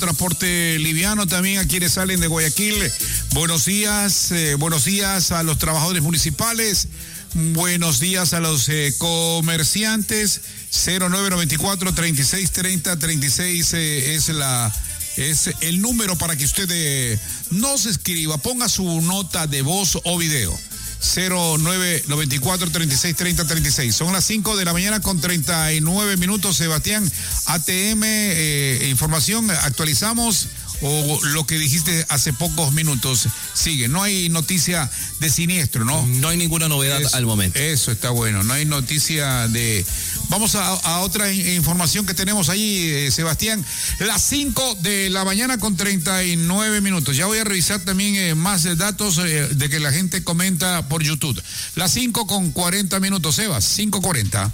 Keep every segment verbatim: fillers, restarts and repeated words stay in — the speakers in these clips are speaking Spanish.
Transporte liviano también a quienes salen de Guayaquil. Buenos días, eh, buenos días a los trabajadores municipales. Buenos días a los eh, comerciantes. cero nueve nueve cuatro, treinta y seis treinta, treinta y seis eh, es la es el número para que usted eh, nos escriba, ponga su nota de voz o video. cero nueve nueve cuatro, treinta y seis treinta, treinta y seis. Son las cinco de la mañana con treinta y nueve minutos. Sebastián, A T M, eh, información, actualizamos o lo que dijiste hace pocos minutos sigue. No hay noticia de siniestro, ¿no? No hay ninguna novedad eso, al momento. Eso está bueno, no hay noticia de... Vamos a, a otra información que tenemos ahí, eh, Sebastián. Las cinco de la mañana con treinta y nueve minutos. Ya voy a revisar también eh, más datos eh, de que la gente comenta por YouTube. Las cinco con cuarenta minutos, Sebas, cinco cuarenta.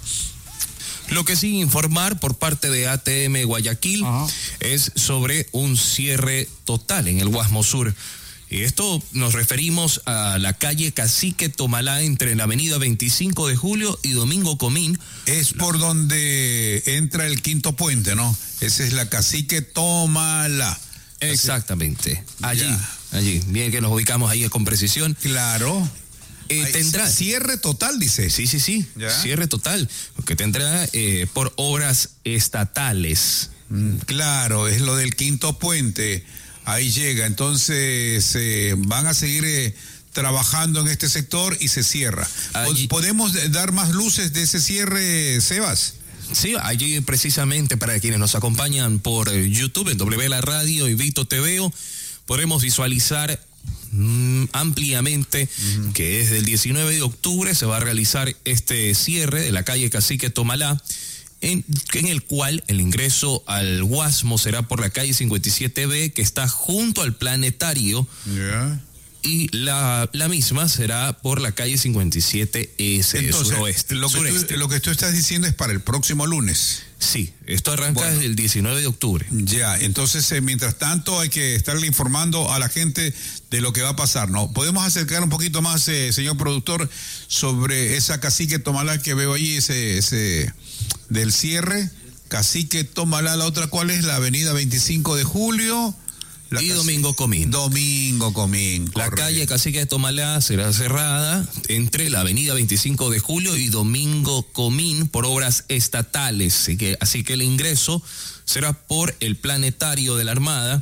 Lo que sí informar por parte de A T M Guayaquil Ajá. es sobre un cierre total en el Guasmo Sur. Y esto nos referimos a la calle Cacique Tomalá entre la avenida veinticinco de julio y Domingo Comín. Es por donde entra el quinto puente, ¿no? Esa es la Cacique Tomalá. Exactamente. Allí, ya. allí. Bien que nos ubicamos ahí con precisión. Claro. Eh, tendrá cierre total, dice. Sí, sí, sí. ¿Ya? Cierre total. Que tendrá eh, por obras estatales. Mm, claro, es lo del quinto puente. Ahí llega. Entonces eh, van a seguir eh, trabajando en este sector y se cierra. Allí... ¿Podemos dar más luces de ese cierre, Sebas? Sí, allí precisamente para quienes nos acompañan por YouTube, en W La Radio y Vito T V, podemos visualizar Mm, ampliamente uh-huh. que desde el diecinueve de octubre se va a realizar este cierre de la calle Cacique Tomalá, en, en el cual el ingreso al Guasmo será por la calle cincuenta y siete B, que está junto al planetario, yeah. y la, la misma será por la calle cincuenta y siete S. Entonces, suroeste, lo, que sureste. Tú, lo que tú estás diciendo es para el próximo lunes. Sí, esto arranca bueno, desde el diecinueve de octubre. Ya, entonces eh, mientras tanto hay que estarle informando a la gente de lo que va a pasar, ¿no? ¿Podemos acercar un poquito más, eh, señor productor, sobre esa Cacique Tomalá que veo ahí, ese, ese del cierre? Cacique Tomalá, la otra, ¿cuál es? La avenida veinticinco de julio... La y Domingo Comín. Domingo Comín. La correcto. calle Cacique de Tomalá será cerrada entre la avenida veinticinco de julio y Domingo Comín por obras estatales. Así que, así que el ingreso será por el planetario de la Armada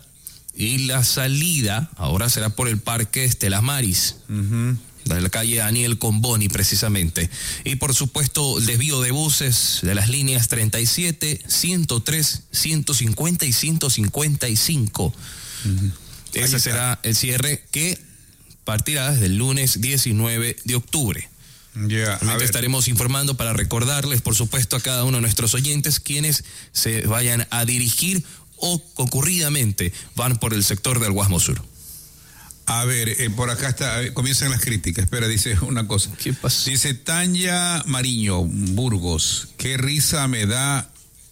y la salida ahora será por el Parque Estelas Maris. Uh-huh. De la calle Daniel Comboni, precisamente. Y por supuesto, el desvío de buses de las líneas treinta y siete, ciento tres, ciento cincuenta y ciento cincuenta y cinco. Uh-huh. Ese será el cierre que partirá desde el lunes diecinueve de octubre. Yeah, estaremos informando para recordarles, por supuesto, a cada uno de nuestros oyentes quienes se vayan a dirigir o concurridamente van por el sector del Guasmo Sur. A ver, eh, por acá está, eh, comienzan las críticas. Espera, dice una cosa. ¿Qué pasa? Dice Tania Mariño, Burgos. Qué risa me da.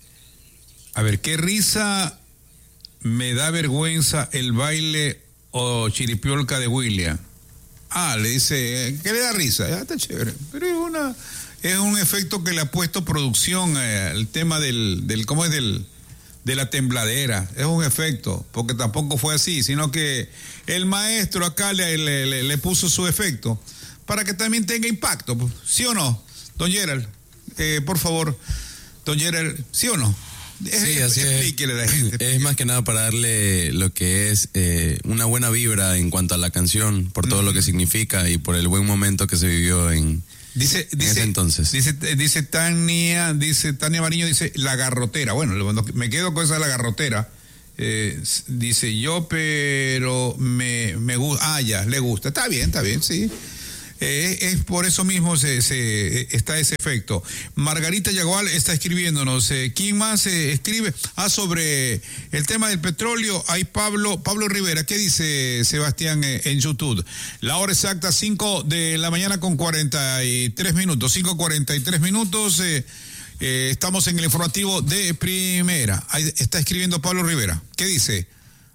A ver, qué risa me da vergüenza el baile o chiripiolca de William. Ah, le dice, ¿qué le da risa? Ya está chévere. Pero es una, es un efecto que le ha puesto producción eh, el tema del, del, ¿cómo es? Del, de la tembladera. Es un efecto, porque tampoco fue así, sino que el maestro acá le, le, le, le puso su efecto para que también tenga impacto. ¿Sí o no? Don Gerald, eh, por favor, don Gerald, ¿sí o no? Sí, así es. A la gente. Es más que nada para darle lo que es eh, una buena vibra en cuanto a la canción, por todo mm. lo que significa y por el buen momento que se vivió en, dice, en dice, ese entonces. Dice, dice Tania, dice Tania Mariño, dice la garrotera. Bueno, me quedo con esa la garrotera. Eh, dice yo, pero me, me gusta. Ah, ya, le gusta. Está bien, está bien, sí. Eh, es por eso mismo se, se está ese efecto. Margarita Yagual está escribiéndonos. Eh, ¿Quién más eh, escribe? Ah, sobre el tema del petróleo. Hay Pablo, Pablo Rivera. ¿Qué dice Sebastián eh, en YouTube? La hora exacta, cinco de la mañana con cuarenta y tres minutos. cinco cuarenta y tres minutos. Eh, eh, estamos en el informativo de primera. Ahí está escribiendo Pablo Rivera. ¿Qué dice?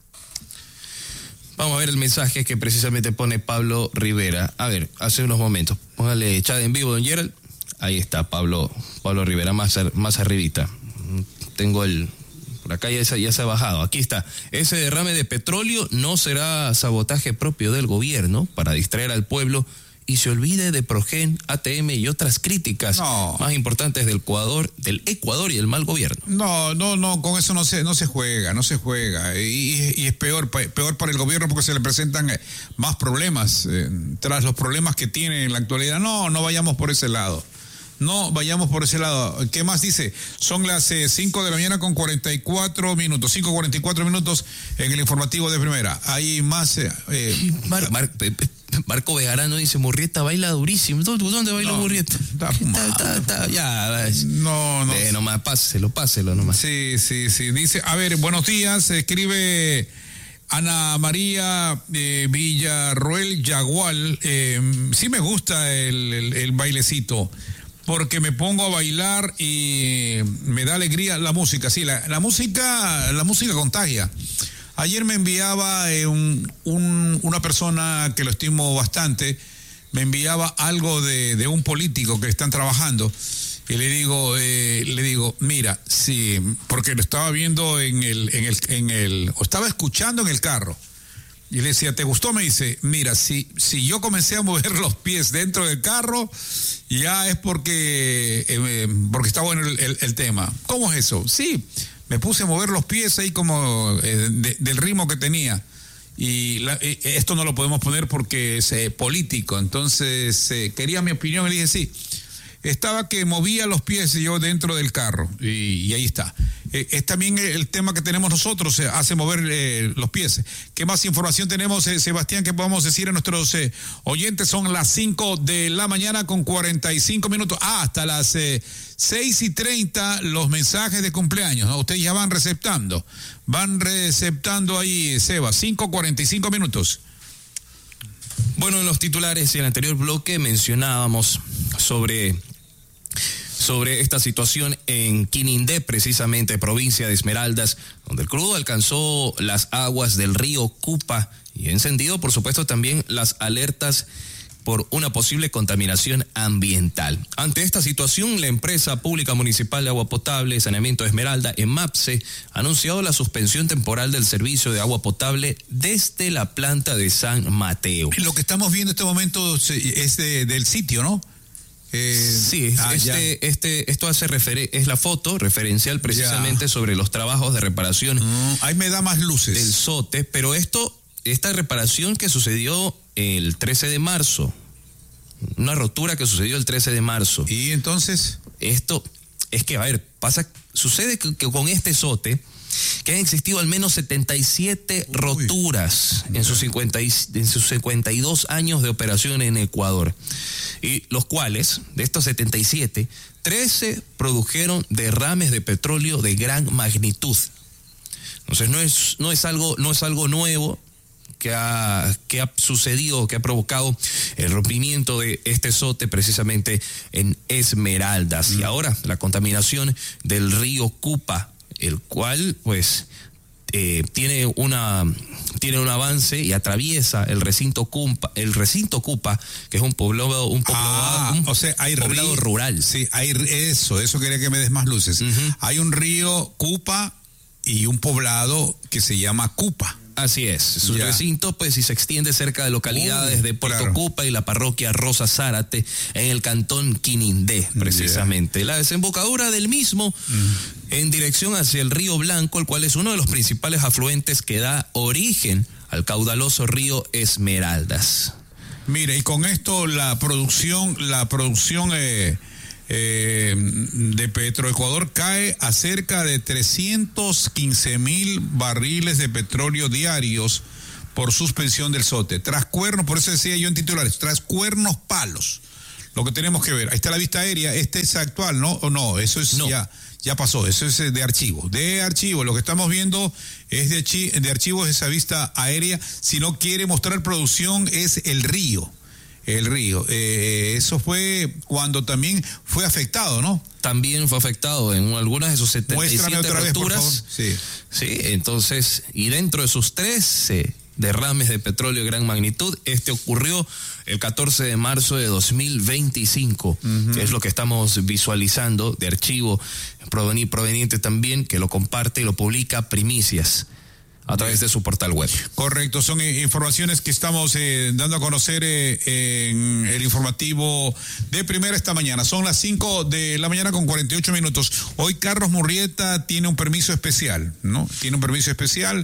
Vamos a ver el mensaje que precisamente pone Pablo Rivera. A ver, hace unos momentos. Póngale chat en vivo, don Gerald. Ahí está Pablo, Pablo Rivera, más, más arribita. Tengo el Por acá ya se, ya se ha bajado. Aquí está. Ese derrame de petróleo no será sabotaje propio del gobierno para distraer al pueblo y se olvide de Progen, A T M y otras críticas no. más importantes del Ecuador, del Ecuador y el mal gobierno. No, no, no, con eso no se, no se juega, no se juega. Y, y es peor, peor para el gobierno porque se le presentan más problemas eh, tras los problemas que tiene en la actualidad. No, no vayamos por ese lado. No vayamos por ese lado. ¿Qué más dice? Son las eh, cinco de la mañana con cuarenta y cuatro minutos. cinco cuarenta y cuatro minutos en el informativo de primera. Hay más... Eh, eh, Mar, Mar, Marco Bejarano dice, Murrieta baila durísimo. ¿Dónde baila no, Murrieta? Está, está, está, está, ya, no, no. Eh, nomás, páselo, páselo nomás. Sí, sí, sí. Dice, a ver, buenos días. Escribe Ana María eh, Villarroel Yagual. Eh, sí me gusta el, el, el bailecito, porque me pongo a bailar y me da alegría la música. Sí, la, la música, la música contagia. Ayer me enviaba eh, un, un, una persona que lo estimo bastante, me enviaba algo de, de un político que están trabajando y le digo, eh, le digo, mira, sí, porque lo estaba viendo en el, en el, en el, o estaba escuchando en el carro. Y le decía, ¿te gustó? Me dice, mira, si, si yo comencé a mover los pies dentro del carro, ya es porque, eh, porque está bueno el, el, el tema. ¿Cómo es eso? Sí, me puse a mover los pies ahí como eh, de, del ritmo que tenía. Y la, eh, esto no lo podemos poner porque es eh, político. Entonces, eh, quería mi opinión y le dije, sí. Estaba que movía los pies yo dentro del carro y, y ahí está. Eh, es también el tema que tenemos nosotros, eh, hace mover eh, los pies. ¿Qué más información tenemos, eh, Sebastián, que podamos decir a nuestros eh, oyentes? Son las cinco de la mañana con cuarenta y cinco minutos. Ah, hasta las eh, seis y treinta los mensajes de cumpleaños, ¿no? Ustedes ya van receptando. Van receptando ahí, Seba, cinco cuarenta y cinco minutos. Bueno, en los titulares y en el anterior bloque mencionábamos sobre, sobre esta situación en Quinindé, precisamente provincia de Esmeraldas, donde el crudo alcanzó las aguas del río Cupa y ha encendido, por supuesto, también las alertas por una posible contaminación ambiental. Ante esta situación, la empresa pública municipal de agua potable y saneamiento de Esmeralda, EMAPSE, ha anunciado la suspensión temporal del servicio de agua potable desde la planta de San Mateo. Lo que estamos viendo en este momento es de, del sitio, ¿no? Eh, sí, ah, este, este, esto hace refer- es la foto referencial precisamente ya. sobre los trabajos de reparación. Mm, ahí me da más luces. Del SOTE, pero esto, esta reparación que sucedió el trece de marzo, una rotura que sucedió el trece de marzo. ¿Y entonces? Esto es que, a ver, pasa, sucede que, que con este SOTE, que han existido al menos setenta y siete Uy. roturas en sus, cincuenta y, en sus cincuenta y dos años de operación en Ecuador. Y los cuales, de estos setenta y siete, trece produjeron derrames de petróleo de gran magnitud. Entonces no es, no es algo, no es algo nuevo que ha, que ha sucedido, que ha provocado el rompimiento de este SOTE precisamente en Esmeraldas. Mm. Y ahora la contaminación del río Cupa, el cual pues eh, tiene una tiene un avance y atraviesa el recinto Cupa, el recinto Cupa, que es un poblado, un poblado, ah, un o sea, hay poblado río, rural. Sí, hay eso, eso quería que me des más luces. Uh-huh. Hay un río Cupa y un poblado que se llama Cupa. Así es, su ya. recinto pues y se extiende cerca de localidades Uy, de Puerto claro. Cupa y la parroquia Rosa Zárate en el cantón Quinindé, precisamente. Yeah. La desembocadura del mismo mm. en dirección hacia el río Blanco, el cual es uno de los principales afluentes que da origen al caudaloso río Esmeraldas. Mire, y con esto la producción, la producción eh, eh, de Petroecuador cae a cerca de trescientos quince mil barriles de petróleo diarios por suspensión del SOTE. Tras cuernos, por eso decía yo en titulares, tras cuernos palos. Lo que tenemos que ver, ahí está la vista aérea, este es actual, ¿no? ¿O no? Eso es no. ya, ya pasó, eso es de archivo. De archivo, lo que estamos viendo es de, archi- de archivo, es esa vista aérea. Si no quiere mostrar producción, es el río. El río. Eh, eso fue cuando también fue afectado, ¿no? También fue afectado en algunas de sus setenta y siete Muéstrame otra roturas. Vez, por favor. Sí. Sí, entonces, y dentro de sus trece derrames de petróleo de gran magnitud. Este ocurrió el catorce de marzo de dos mil veinticinco, uh-huh. que es lo que estamos visualizando de archivo proveniente también, que lo comparte y lo publica Primicias a través de su portal web. Correcto, son eh, informaciones que estamos eh, dando a conocer eh, en el informativo de primera esta mañana. Son las cinco de la mañana con cuarenta y ocho minutos. Hoy Carlos Murrieta tiene un permiso especial, ¿no? Tiene un permiso especial,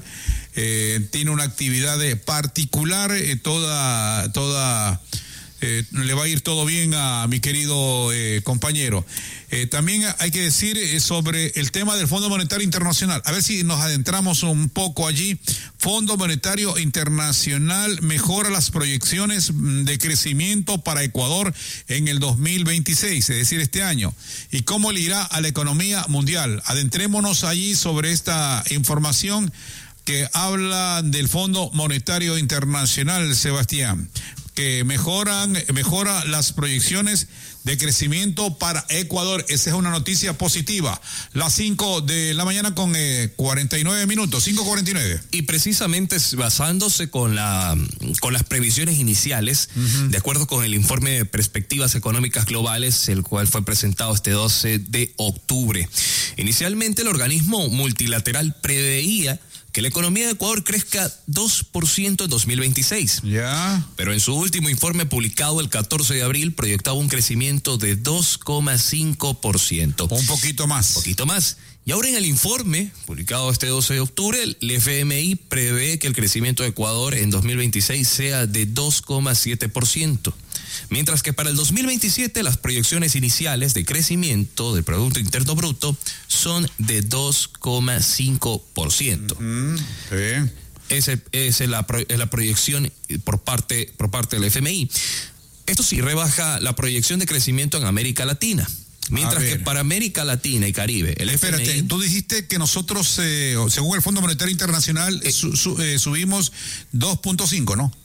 eh, tiene una actividad particular, eh, toda, toda, eh, le va a ir todo bien a mi querido eh, compañero. Eh, también hay que decir eh, sobre el tema del Fondo Monetario Internacional. A ver si nos adentramos un poco allí. Fondo Monetario Internacional mejora las proyecciones de crecimiento para Ecuador en el dos mil veintiséis, es decir, este año. ¿Y cómo le irá a la economía mundial? Adentrémonos allí sobre esta información que habla del Fondo Monetario Internacional, Sebastián, que mejoran, mejora las proyecciones de crecimiento para Ecuador. Esa es una noticia positiva. Las cinco de la mañana con eh, cuarenta y nueve minutos, cinco cuarenta y nueve. Y precisamente basándose con la con las previsiones iniciales, uh-huh. de acuerdo con el informe de perspectivas económicas globales, el cual fue presentado este doce de octubre. Inicialmente el organismo multilateral preveía que la economía de Ecuador crezca dos por ciento en dos mil veintiséis. Ya. Pero en su último informe publicado el catorce de abril proyectaba un crecimiento de dos coma cinco por ciento. Un poquito más. Un poquito más. Y ahora en el informe, publicado este doce de octubre, el F M I prevé que el crecimiento de Ecuador en dos mil veintiséis sea de dos coma siete por ciento. Mientras que para el dos mil veintisiete las proyecciones iniciales de crecimiento del Producto Interno Bruto son de dos coma cinco por ciento. Mm, sí. Esa es la, es la proyección por parte, por parte del F M I. Esto sí rebaja la proyección de crecimiento en América Latina. Mientras que para América Latina y Caribe, el Espérate, F M I... tú dijiste que nosotros, eh, según el Fondo Monetario Internacional, eh, su, su, eh, subimos dos punto cinco, ¿no?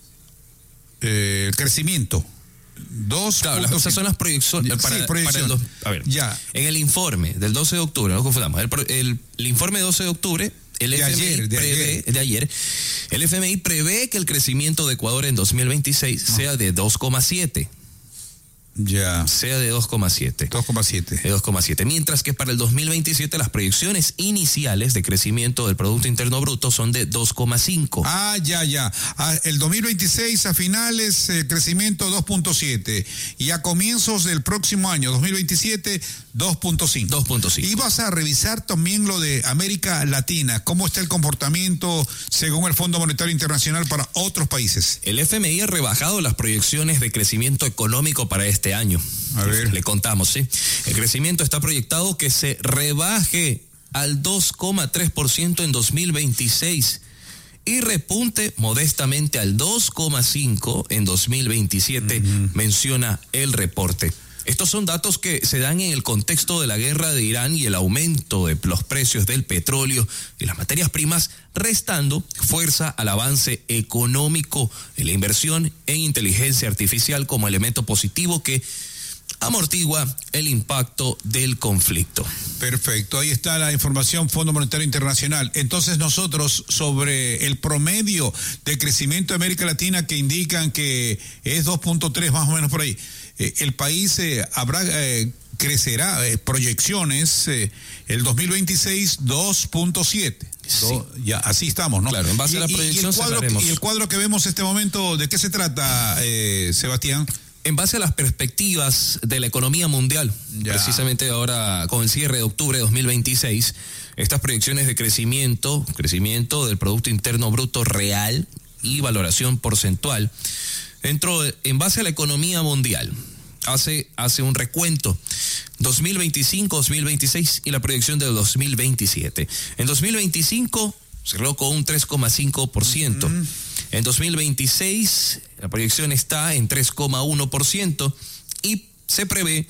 Eh, el crecimiento. Dos claro, las, esas son las proyecciones. Para, sí, proyección. para el dos, a ver, ya. En el informe del doce de octubre, no confundamos, el, el, el informe doce de octubre, el de F M I ayer, de prevé, ayer. de ayer, el F M I prevé que el crecimiento de Ecuador en dos mil veintiséis no. sea de dos coma siete. Ya. Sea de dos coma siete. dos coma siete. De dos coma siete. Mientras que para el dos mil veintisiete las proyecciones iniciales de crecimiento del Producto Interno Bruto son de dos coma cinco. Ah, ya, ya. Ah, el dos mil veintiséis a finales, eh, crecimiento dos punto siete. Y a comienzos del próximo año, dos mil veintisiete, dos punto cinco. dos punto cinco. Y vas a revisar también lo de América Latina. ¿Cómo está el comportamiento según el Fondo Monetario Internacional para otros países? El F M I ha rebajado las proyecciones de crecimiento económico para este año. A ver. Le contamos, ¿sí? El crecimiento está proyectado que se rebaje al dos coma tres por ciento en dos mil veintiséis y repunte modestamente al dos coma cinco por ciento en dos mil veintisiete, uh-huh. menciona el reporte. Estos son datos que se dan en el contexto de la guerra de Irán y el aumento de los precios del petróleo y las materias primas, restando fuerza al avance económico en la inversión en inteligencia artificial como elemento positivo que amortigua el impacto del conflicto. Perfecto, ahí está la información Fondo Monetario Internacional. Entonces nosotros sobre el promedio de crecimiento de América Latina que indican que es dos punto tres más o menos por ahí. Eh, el país eh, habrá eh, crecerá eh, proyecciones eh, el dos mil veintiséis dos punto siete. Sí. Do, ya así estamos, ¿no? Claro, en base y, a la proyección y el cuadro, cerraremos. y el cuadro que vemos en este momento, ¿de qué se trata, eh, Sebastián? En base a las perspectivas de la economía mundial, ya. precisamente ahora con el cierre de octubre de dos mil veintiséis, estas proyecciones de crecimiento, crecimiento del Producto Interno Bruto real y valoración porcentual, dentro de, en base a la economía mundial, hace, hace un recuento, dos mil veinticinco, dos mil veintiséis y la proyección de dos mil veintisiete. En dos mil veinticinco cerró con un tres coma cinco por ciento. Uh-huh. En dos mil veintiséis la proyección está en tres coma uno por ciento y se prevé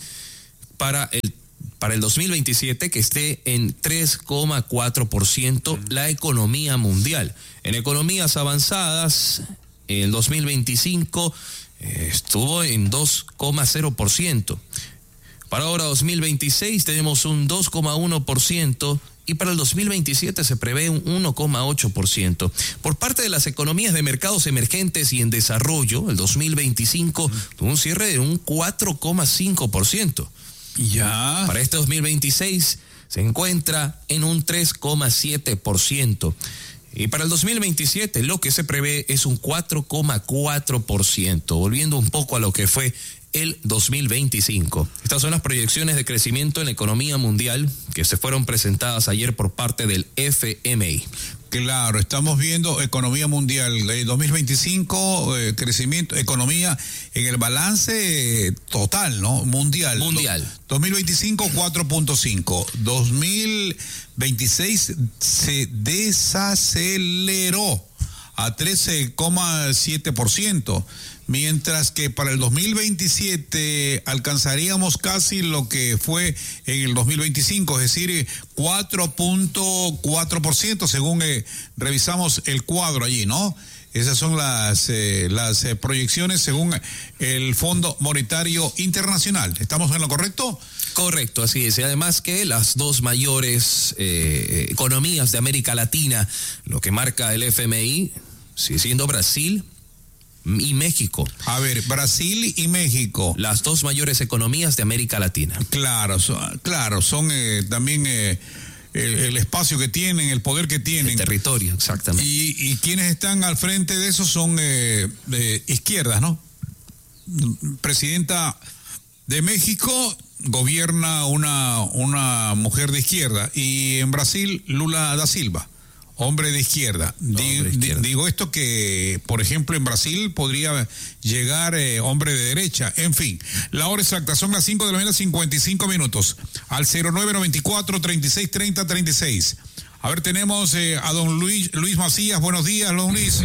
para el, para el dos mil veintisiete que esté en tres coma cuatro por ciento la economía mundial. En economías avanzadas, el dos mil veinticinco eh, estuvo en dos coma cero por ciento. Para ahora dos mil veintiséis tenemos un dos coma uno por ciento y para el dos mil veintisiete se prevé un uno coma ocho por ciento. Por parte de las economías de mercados emergentes y en desarrollo, el dos mil veinticinco tuvo un cierre de un cuatro coma cinco por ciento. Ya. Para este dos mil veintiséis se encuentra en un tres coma siete por ciento. Y para el dos mil veintisiete lo que se prevé es un cuatro coma cuatro por ciento, volviendo un poco a lo que fue el dos mil veinticinco. Estas son las proyecciones de crecimiento en la economía mundial que se fueron presentadas ayer por parte del F M I. Claro, estamos viendo economía mundial, eh, dos mil veinticinco, eh, crecimiento, economía en el balance eh, total, ¿no? Mundial. Mundial. Do, dos mil veinticinco, cuatro punto cinco. dos mil veintiséis se desaceleró a trece coma siete por ciento. Mientras que para el dos mil veintisiete alcanzaríamos casi lo que fue en el dos mil veinticinco, es decir, cuatro punto cuatro por ciento según eh, revisamos el cuadro allí, ¿no? Esas son las, eh, las eh, proyecciones según el Fondo Monetario Internacional. ¿Estamos en lo correcto? Correcto, así es. Y además que las dos mayores eh, economías de América Latina, lo que marca el F M I, sigue siendo Brasil y México. A ver, Brasil y México. Las dos mayores economías de América Latina. Claro, son, claro, son eh, también eh, el, el espacio que tienen, el poder que tienen. El territorio, exactamente. Y, y quienes están al frente de eso son eh, de izquierdas, ¿no? Presidenta de México gobierna una, una mujer de izquierda, y en Brasil Lula da Silva, hombre de izquierda. Di, de izquierda. Digo esto que, por ejemplo, en Brasil podría llegar eh, hombre de derecha. En fin, la hora exacta son las cinco de la mañana, cincuenta y cinco minutos. Al cero nueve noventa y cuatro, treinta y seis, treinta, treinta y seis. A ver, tenemos eh, a don Luis, Luis Macías. Buenos días, don Luis.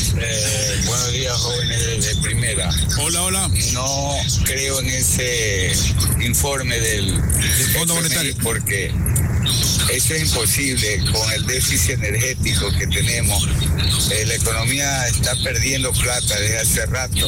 Eh, buenos días, jóvenes de primera. Hola, hola. No creo en ese informe del, del Fondo Monetario, porque eso es imposible con el déficit energético que tenemos. Eh, la economía está perdiendo plata desde hace rato,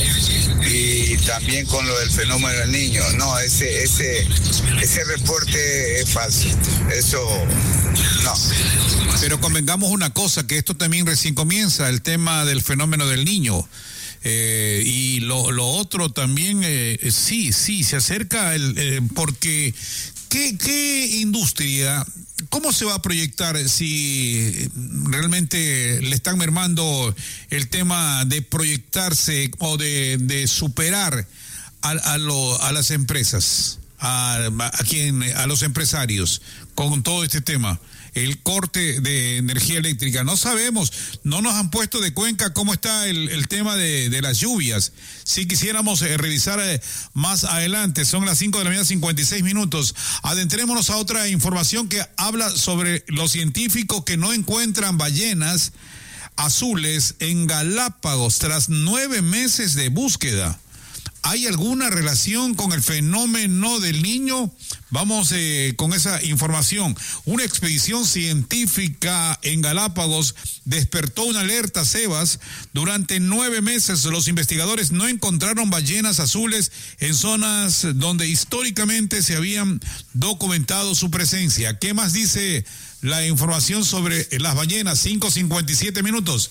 y también con lo del fenómeno del niño. No, ese ese ese reporte es falso. Eso no. Pero convengamos una cosa, que esto también recién comienza, el tema del fenómeno del niño. Eh, y lo, lo otro también, eh, sí, sí, se acerca, el, eh, porque ¿qué, qué industria, cómo se va a proyectar si realmente le están mermando el tema de proyectarse o de, de superar a, a, lo, a las empresas, a, a, quien, a los empresarios con todo este tema? El corte de energía eléctrica. No sabemos, no nos han puesto de Cuenca cómo está el, el tema de, de las lluvias. Si quisiéramos eh, revisar eh, más adelante, son las cinco de la mañana, cincuenta y seis minutos. Adentrémonos a otra información que habla sobre los científicos que no encuentran ballenas azules en Galápagos tras nueve meses de búsqueda. ¿Hay alguna relación con el fenómeno del niño? Vamos eh, con esa información. Una expedición científica en Galápagos despertó una alerta, Sebas. Durante nueve meses los investigadores no encontraron ballenas azules en zonas donde históricamente se habían documentado su presencia. ¿Qué más dice la información sobre las ballenas? cinco cincuenta y siete minutos.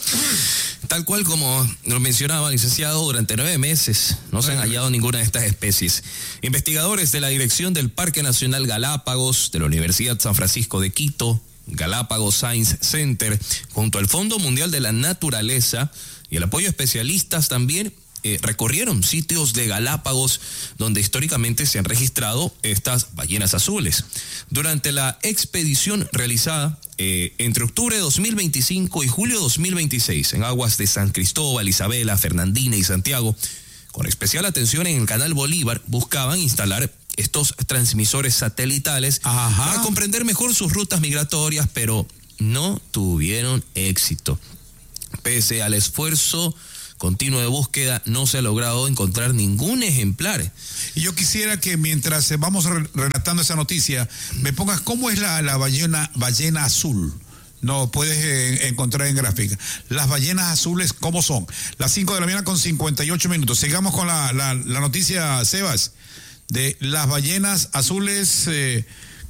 Tal cual como lo mencionaba, licenciado, durante nueve meses no se han hallado ninguna de estas especies. Investigadores de la Dirección del Parque Nacional Galápagos, de la Universidad San Francisco de Quito, Galápagos Science Center, junto al Fondo Mundial de la Naturaleza y el apoyo de especialistas también, eh, recorrieron sitios de Galápagos donde históricamente se han registrado estas ballenas azules. Durante la expedición realizada eh, entre octubre de dos mil veinticinco y julio de dos mil veintiséis en aguas de San Cristóbal, Isabela, Fernandina y Santiago, con especial atención en el Canal Bolívar, buscaban instalar estos transmisores satelitales Ajá. para comprender mejor sus rutas migratorias, pero no tuvieron éxito. Pese al esfuerzo continuo de búsqueda, no se ha logrado encontrar ningún ejemplar. Y yo quisiera que mientras vamos re- relatando esa noticia, me pongas cómo es la, la ballena, ballena azul. No puedes eh, encontrar en gráfica. Las ballenas azules, ¿cómo son? Las cinco de la mañana con cincuenta y ocho minutos. Sigamos con la, la, la noticia, Sebas, de las ballenas azules. Eh,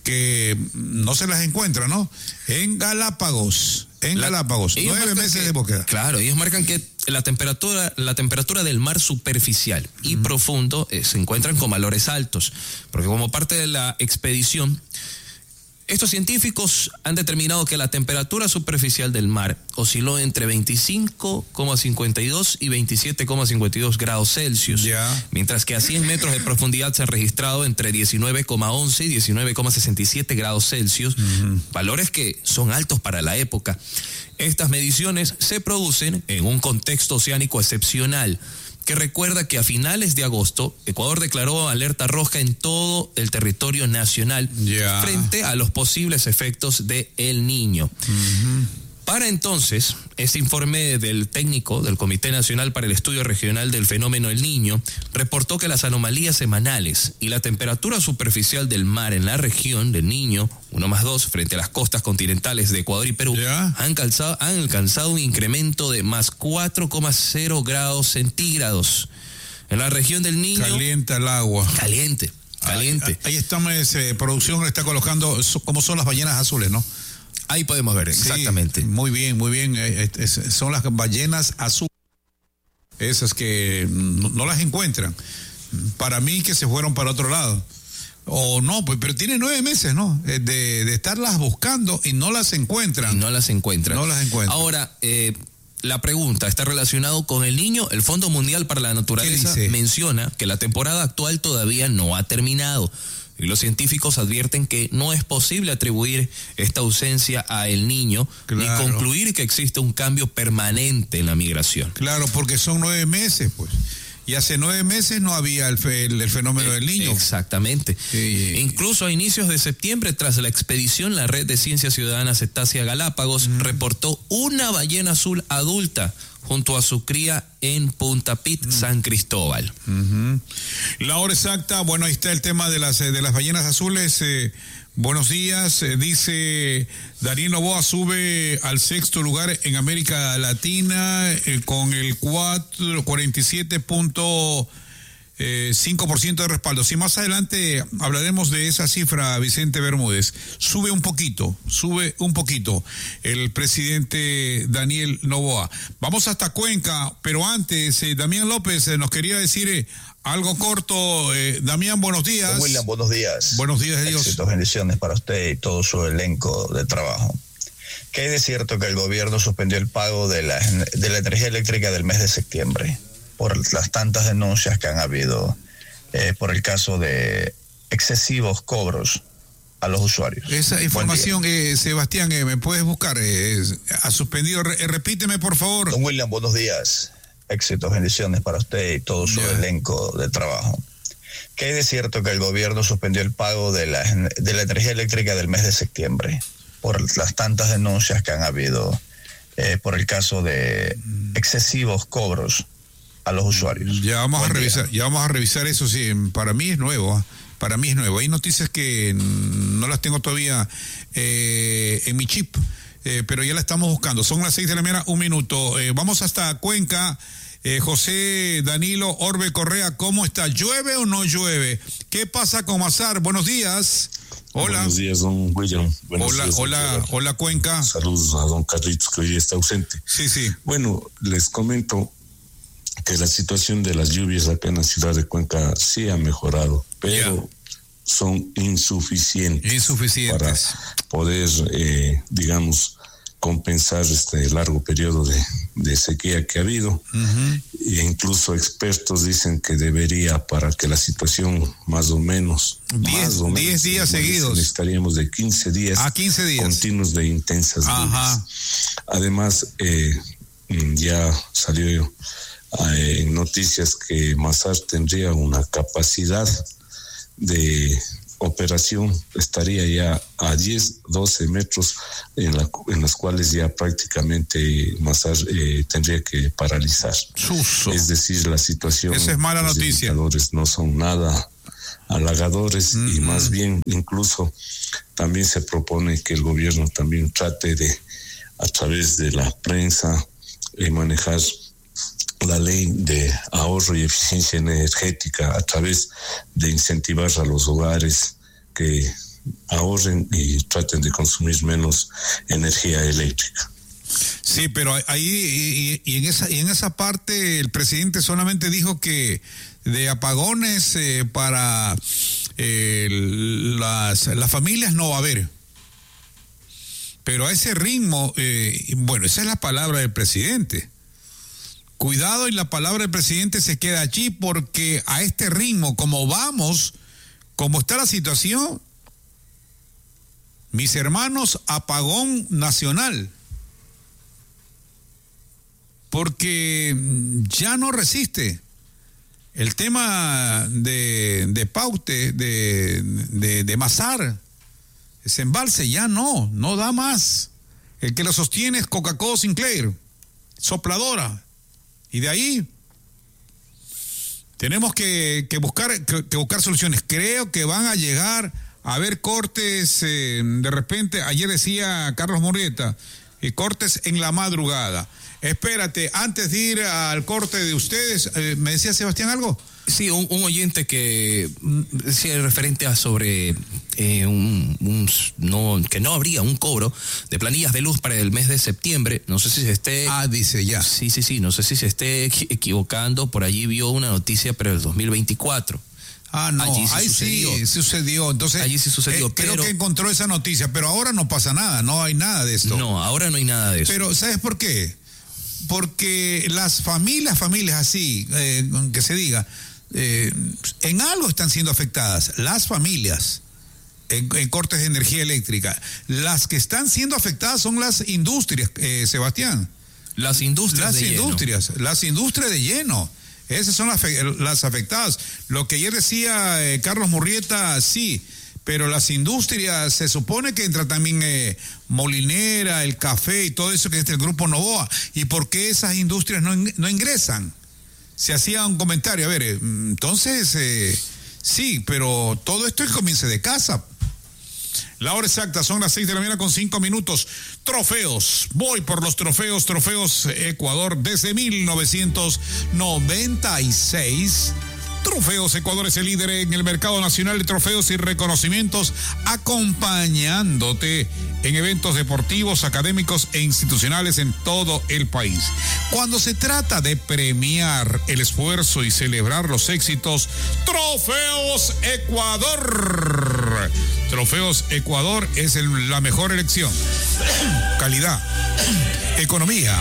que no se las encuentra, ¿no? En Galápagos, en la, Galápagos, nueve meses que, de búsqueda. Claro, ellos marcan que la temperatura, la temperatura del mar superficial y uh-huh. profundo eh, se encuentran con valores altos, porque como parte de la expedición, estos científicos han determinado que la temperatura superficial del mar osciló entre veinticinco coma cincuenta y dos y veintisiete coma cincuenta y dos grados Celsius, yeah. mientras que a cien metros de profundidad se han registrado entre diecinueve coma once y diecinueve coma sesenta y siete grados Celsius, uh-huh. valores que son altos para la época. Estas mediciones se producen en un contexto oceánico excepcional, que recuerda que a finales de agosto, Ecuador declaró alerta roja en todo el territorio nacional yeah. frente a los posibles efectos de El Niño. Uh-huh. Para entonces, este informe del técnico del Comité Nacional para el Estudio Regional del Fenómeno El Niño reportó que las anomalías semanales y la temperatura superficial del mar en la región del Niño, uno más dos, frente a las costas continentales de Ecuador y Perú, yeah. han, calzado, han alcanzado un incremento de más cuatro coma cero grados centígrados. En la región del Niño... Calienta el agua. Caliente, caliente. Ahí, ahí estamos, eh, producción le está colocando cómo son las ballenas azules, ¿no? Ahí podemos ver, exactamente. Sí, muy bien, muy bien. Es, es, son las ballenas azules. Esas que no, no las encuentran. Para mí que se fueron para otro lado. O no, pues, pero tiene nueve meses, ¿no? De, de estarlas buscando y no las encuentran. Y no las encuentran. No las encuentran. Ahora, eh, la pregunta está relacionado con El Niño. El Fondo Mundial para la Naturaleza menciona que la temporada actual todavía no ha terminado. Y los científicos advierten que no es posible atribuir esta ausencia a El Niño, claro. ni concluir que existe un cambio permanente en la migración. Claro, porque son nueve meses, pues. Y hace nueve meses no había el, fe, el, el fenómeno eh, del Niño. Exactamente. Sí. Incluso a inicios de septiembre, tras la expedición, la Red de Ciencias Ciudadanas Cetácea Galápagos mm. reportó una ballena azul adulta junto a su cría en Punta Pit, mm. San Cristóbal. Uh-huh. La hora exacta, bueno, ahí está el tema de las, de las ballenas azules. Eh, buenos días, eh, dice Daniel Noboa sube al sexto lugar en América Latina eh, con el cuarenta y siete punto cinco por ciento de respaldo. Si más adelante hablaremos de esa cifra, Vicente Bermúdez, sube un poquito, sube un poquito el presidente Daniel Noboa. Vamos hasta Cuenca, pero antes, eh, Damián López eh, nos quería decir eh, algo corto. Eh, Damián, buenos días. Don William, buenos días. Buenos días, Dios. Éxitos, bendiciones para usted y todo su elenco de trabajo. ¿Qué hay de cierto que el gobierno suspendió el pago de la, de la energía eléctrica del mes de septiembre por las tantas denuncias que han habido eh, por el caso de excesivos cobros a los usuarios? Esa información, eh, Sebastián, eh, ¿me puedes buscar? Eh, ha suspendido, Re, eh, repíteme por favor. Don William, buenos días. Éxitos, bendiciones para usted y todo su yeah. elenco de trabajo. ¿Qué hay de cierto que el gobierno suspendió el pago de la, de la energía eléctrica del mes de septiembre por las tantas denuncias que han habido eh, por el caso de excesivos cobros a los usuarios? Ya vamos Buen a revisar, día. ya vamos a revisar eso. Sí, para mí es nuevo, para mí es nuevo. Hay noticias que no las tengo todavía eh, en mi chip, eh, pero ya la estamos buscando. Son las seis de la mañana, un minuto. Eh, vamos hasta Cuenca. Eh, José Danilo Orbe Correa, ¿cómo está? ¿Llueve o no llueve? ¿Qué pasa con Mazar? Buenos días. Hola. Buenos días, don William. Buenos hola, días, hola, don hola Cuenca. Saludos a don Carlitos, que hoy está ausente. Sí, sí. Bueno, les comento que la situación de las lluvias acá en la ciudad de Cuenca sí ha mejorado, pero yeah. son insuficientes, insuficientes para poder, eh, digamos, compensar este largo periodo de, de sequía que ha habido. Uh-huh. E incluso expertos dicen que debería, para que la situación más o menos... diez días seguidos. Necesitaríamos de quince días. Ah, quince días. Continuos de intensas lluvias. Además, eh, ya salió eh, en noticias que Mazar tendría una capacidad de operación, estaría ya a diez, doce metros en, la, en las cuales ya prácticamente Mazar eh, tendría que paralizar. Suso. Es decir, la situación... Esa es mala los noticia. Los indicadores no son nada halagadores mm-hmm. y más bien incluso también se propone que el gobierno también trate de, a través de la prensa, eh, manejar la ley de ahorro y eficiencia energética a través de incentivar a los hogares que ahorren y traten de consumir menos energía eléctrica. Sí, pero ahí y, y en esa y en esa parte el presidente solamente dijo que de apagones eh, para eh, las, las familias no va a haber. Pero a ese ritmo, eh, bueno, esa es la palabra del presidente. Cuidado, y la palabra del presidente se queda allí, porque a este ritmo, como vamos, como está la situación, mis hermanos, apagón nacional. Porque ya no resiste. El tema de, de Paute, de, de, de Mazar, ese embalse ya no, no da más. El que lo sostiene es Coca-Cola Sinclair, sopladora. Y de ahí tenemos que, que, buscar, que, que buscar soluciones. Creo que van a llegar a haber cortes, eh, de repente, ayer decía Carlos Murrieta, eh, cortes en la madrugada. Espérate, antes de ir al corte de ustedes, eh, ¿me decía Sebastián algo? Sí, un, un oyente que decía referente a sobre eh, un, un no que no habría un cobro de planillas de luz para el mes de septiembre. No sé si se esté... Ah, dice ya. Sí, sí, sí, no sé si se esté equivocando. Por allí vio una noticia para el dos mil veinticuatro. Ah, no, allí sí ahí sucedió. sí sucedió. Entonces, allí sí sucedió. Eh, creo pero, que encontró esa noticia, pero ahora no pasa nada, no hay nada de esto. No, ahora no hay nada de eso. Pero, ¿sabes por qué? Porque las familias, familias así, eh, que se diga, eh, en algo están siendo afectadas. Las familias en, en cortes de energía eléctrica. Las que están siendo afectadas son las industrias, eh, Sebastián. Las industrias las de industrias, lleno. Las industrias de lleno. Esas son las, las afectadas. Lo que ayer decía eh, Carlos Murrieta, sí, pero las industrias, se supone que entra también eh, Molinera, el café y todo eso que es el Grupo Novoa. ¿Y por qué esas industrias no, no ingresan? Se hacía un comentario, a ver, eh, entonces, eh, sí, pero todo esto es que comience de casa. La hora exacta son las seis de la mañana con cinco minutos. Trofeos, voy por los trofeos, Trofeos Ecuador desde mil novecientos noventa y seis. Trofeos Ecuador es el líder en el mercado nacional de trofeos y reconocimientos, acompañándote en eventos deportivos, académicos e institucionales en todo el país. Cuando se trata de premiar el esfuerzo y celebrar los éxitos, Trofeos Ecuador. Trofeos Ecuador es el, la mejor elección. Calidad, economía,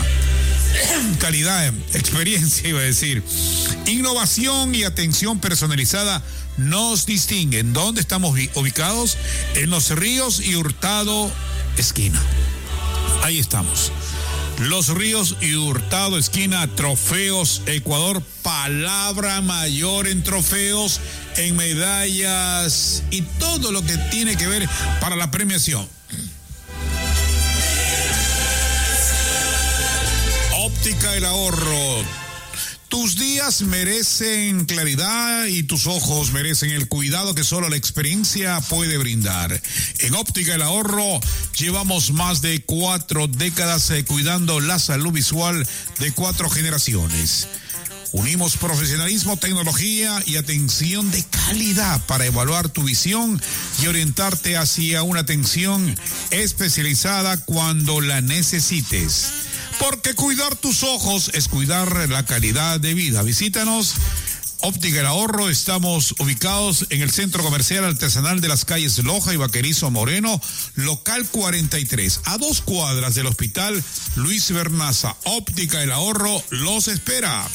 calidad, experiencia, iba a decir. Innovación y atención personalizada nos distinguen. ¿Dónde estamos ubicados? En Los Ríos y Hurtado, esquina. Ahí estamos. Los Ríos y Hurtado, esquina, Trofeos Ecuador. Palabra mayor en trofeos, en medallas y todo lo que tiene que ver para la premiación. Óptica El Ahorro. Tus días merecen claridad y tus ojos merecen el cuidado que solo la experiencia puede brindar. En Óptica El Ahorro llevamos más de cuatro décadas eh, cuidando la salud visual de cuatro generaciones. Unimos profesionalismo, tecnología y atención de calidad para evaluar tu visión y orientarte hacia una atención especializada cuando la necesites. Porque cuidar tus ojos es cuidar la calidad de vida. Visítanos, Óptica El Ahorro. Estamos ubicados en el Centro Comercial Artesanal de las calles Loja y Vaquerizo Moreno, local cuarenta y tres, a dos cuadras del Hospital Luis Bernaza. Óptica El Ahorro los espera.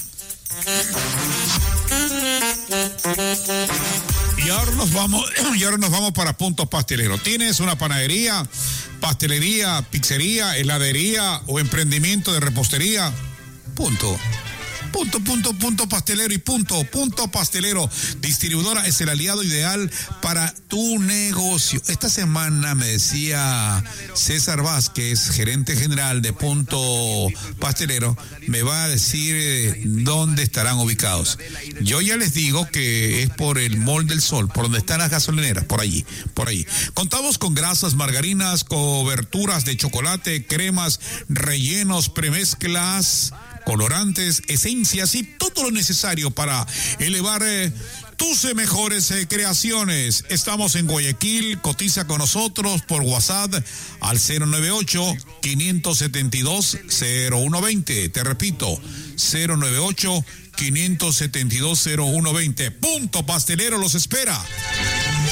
Y ahora nos vamos, y ahora nos vamos para Punto Pastelero. ¿Tienes una panadería, pastelería, pizzería, heladería o emprendimiento de repostería? Punto. Punto, punto, punto pastelero y punto, punto pastelero. Distribuidora es el aliado ideal para tu negocio. Esta semana me decía César Vázquez, gerente general de Punto Pastelero, me va a decir eh, dónde estarán ubicados. Yo ya les digo que es por el Mall del Sol, por donde están las gasolineras, por allí, por allí. Contamos con grasas, margarinas, coberturas de chocolate, cremas, rellenos, premezclas, colorantes, esencias y todo lo necesario para elevar eh, tus mejores eh, creaciones. Estamos en Guayaquil, cotiza con nosotros por WhatsApp al cero nueve ocho, cinco siete dos, cero uno dos cero. Te repito, cero nueve ocho, cinco siete dos, cero uno dos cero. Punto Pastelero los espera.